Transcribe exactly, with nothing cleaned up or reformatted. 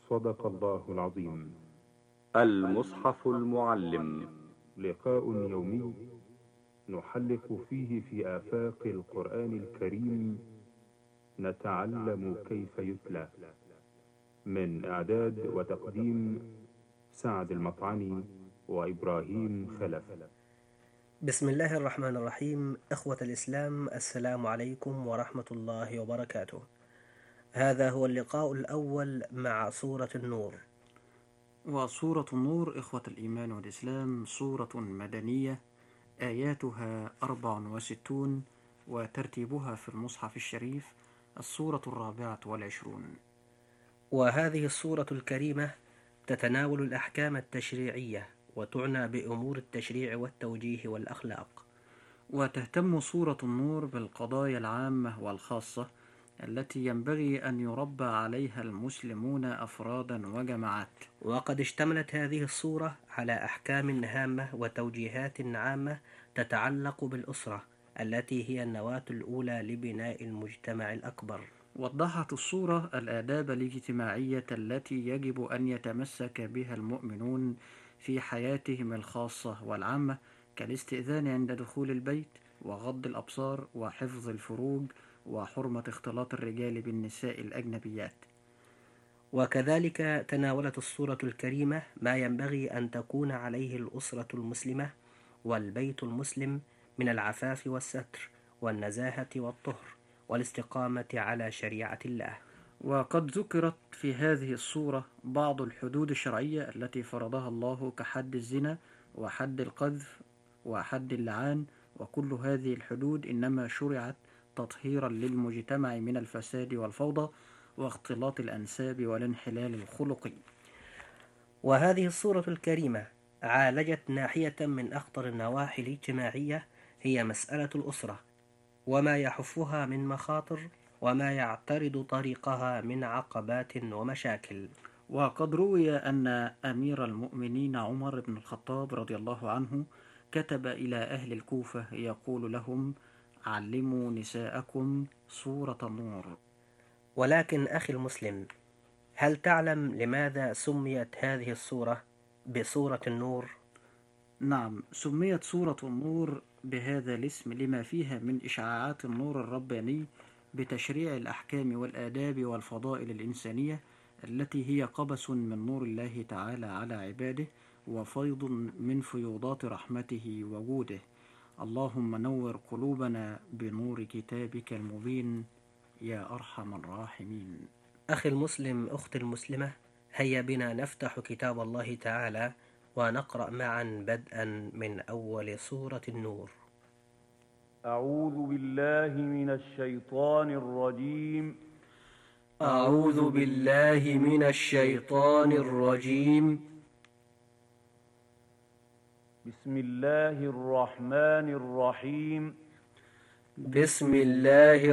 صدق الله العظيم. المصحف المعلم، لقاء يومي نحلق فيه في آفاق القرآن الكريم، نتعلم كيف يتلى. من إعداد وتقديم سعد المطعني وإبراهيم خلف. بسم الله الرحمن الرحيم. إخوة الإسلام، السلام عليكم ورحمة الله وبركاته. هذا هو اللقاء الأول مع سورة النور. وسورة النور إخوة الإيمان والإسلام سورة مدنية، آياتها أربع وستون، وترتيبها في المصحف الشريف السورة الرابعة والعشرون. وهذه السورة الكريمة تتناول الأحكام التشريعية، وتعنى بأمور التشريع والتوجيه والأخلاق. وتهتم سورة النور بالقضايا العامة والخاصة التي ينبغي أن يربى عليها المسلمون أفرادا وجماعات. وقد اشتملت هذه السورة على أحكام هامة وتوجيهات عامة تتعلق بالأسرة التي هي النواة الأولى لبناء المجتمع الأكبر. وضحت السورة الآداب الاجتماعية التي يجب أن يتمسك بها المؤمنون في حياتهم الخاصة والعامة، كالاستئذان عند دخول البيت، وغض الأبصار، وحفظ الفروج، وحرمة اختلاط الرجال بالنساء الأجنبيات. وكذلك تناولت السورة الكريمة ما ينبغي أن تكون عليه الأسرة المسلمة والبيت المسلم من العفاف والستر والنزاهة والطهر والاستقامة على شريعة الله. وقد ذكرت في هذه السورة بعض الحدود الشرعية التي فرضها الله كحد الزنا وحد القذف وحد اللعان، وكل هذه الحدود إنما شرعت تطهيرا للمجتمع من الفساد والفوضى واختلاط الأنساب والانحلال الخلقي. وهذه السورة الكريمة عالجت ناحية من أخطر النواحي الاجتماعية، هي مسألة الأسرة وما يحفها من مخاطر وما يعترض طريقها من عقبات ومشاكل. وقد روي أن أمير المؤمنين عمر بن الخطاب رضي الله عنه كتب إلى أهل الكوفة يقول لهم: علموا نساءكم سورة النور. ولكن أخي المسلم، هل تعلم لماذا سميت هذه السورة بسورة النور؟ نعم، سميت سورة النور بهذا الاسم لما فيها من إشعاعات النور الرباني بتشريع الأحكام والآداب والفضائل الإنسانية التي هي قبس من نور الله تعالى على عباده، وفيض من فيوضات رحمته وجوده. اللهم نور قلوبنا بنور كتابك المبين يا أرحم الراحمين. أخي المسلم، أختي المسلمة، هيا بنا نفتح كتاب الله تعالى ونقرأ معا بدءا من أول سورة النور. أعوذ بالله من الشيطان الرجيم. أعوذ بالله من الشيطان الرجيم. بسم الله الرحمن الرحيم. بسم الله